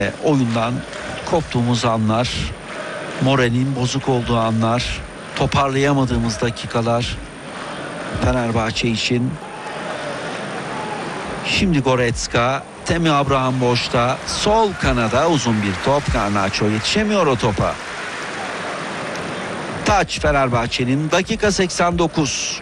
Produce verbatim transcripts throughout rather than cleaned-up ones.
E, oyundan koptuğumuz anlar, moralin bozuk olduğu anlar, toparlayamadığımız dakikalar Fenerbahçe için. Şimdi Goretzka, Temi Abraham boşta, sol kanada uzun bir top. Garnacho yetişemiyor o topa. Taç Fenerbahçe'nin, dakika seksen dokuz.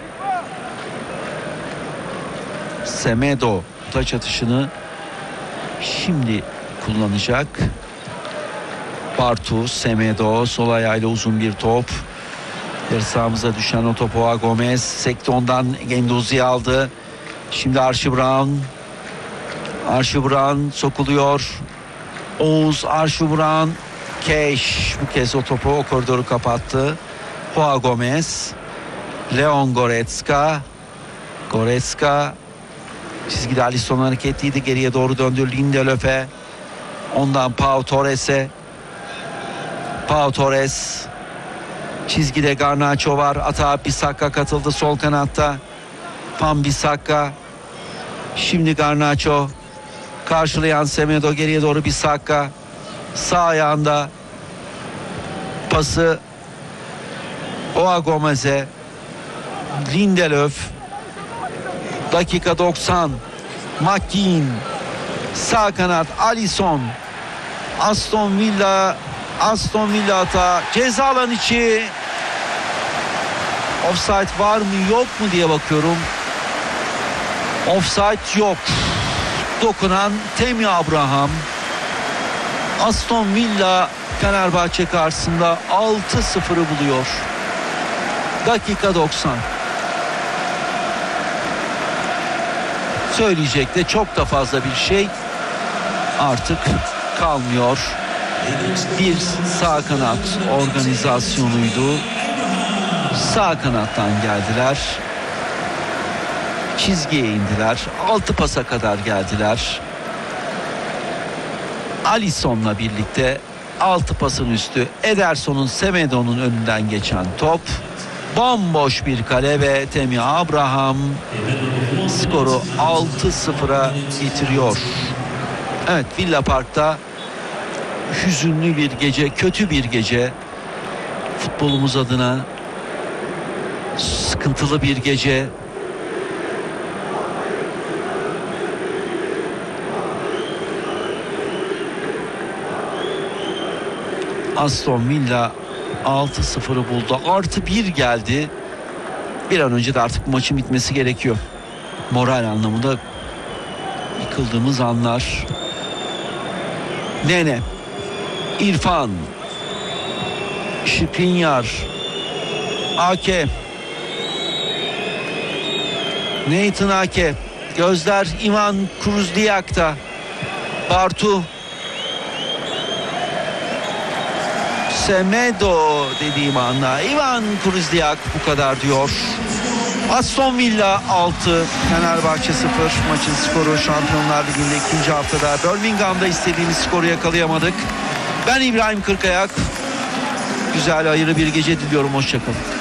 Semedo taç atışını şimdi kullanacak. Bartu, Semedo sol ayağıyla uzun bir top. Yarı sahamıza düşen o topu Gomez sekti, ondan Genduzi aldı. Şimdi Archie Brown. Archie Brown sokuluyor. Oğuz, Archie Brown. Keş bu kez o topu, o koridoru kapattı. Joao Gomez. Leon Goretzka. Goretzka çizgide Alisson hareketliydi, geriye doğru döndü Lindelöf'e. Ondan Pau Torres'e. Pau Torres. Çizgide Garnacho var. Atağa Bissaka katıldı sol kanatta. Van Bissaka. Şimdi Garnacho. Karşılayan Semedo, geriye doğru Bissaka. Sağ ayağında pası Joao Gomez'e. Lindelöf. Dakika doksan. McKean. Sağ kanat Alisson. Aston Villa Aston Villa hata. Ceza alan içi. Offside var mı yok mu diye bakıyorum. Offside yok. Dokunan Temi Abraham. Aston Villa Fenerbahçe karşısında altı sıfırı buluyor. Dakika doksan. Söyleyecek de çok da fazla bir şey artık kalmıyor. Bir sağ kanat organizasyonuydu. Sağ kanattan geldiler. Çizgiye indiler. Altı pasa kadar geldiler. Alisson'la birlikte altı pasın üstü. Ederson'un, Semedo'nun önünden geçen top. Bomboş bir kale ve Temi Abraham skoru altı sıfıra getiriyor. Evet, Villa Park'ta hüzünlü bir gece, kötü bir gece. Futbolumuz adına sıkıntılı bir gece. Aston Villa altı sıfırı buldu. Artı bir geldi. Bir an önce de artık maçın bitmesi gerekiyor. Moral anlamında yıkıldığımız anlar. Nene, İrfan, Skriniar, Ake, Nathan Ake, gözler Ivan Kruzdiak'ta. Bartu, Semedo dediğim anda Ivan Kruzdiak, bu kadar diyor. Aston Villa altı, Fenerbahçe sıfır. Maçın skoru. Şampiyonlar Ligi'nde ikinci haftada Birmingham'da istediğimiz skoru yakalayamadık. Ben İbrahim Kırkayak. Güzel, hayırlı bir gece diliyorum. Hoşçakalın.